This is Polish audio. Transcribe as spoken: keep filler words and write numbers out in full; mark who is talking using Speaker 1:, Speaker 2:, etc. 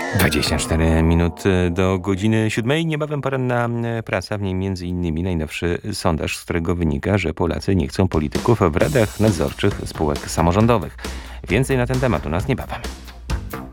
Speaker 1: dwadzieścia cztery minuty do godziny siódmej. Niebawem poranna prasa, w niej między innymi najnowszy sondaż, z którego wynika, że Polacy nie chcą polityków w radach nadzorczych spółek samorządowych. Więcej na ten temat u nas niebawem.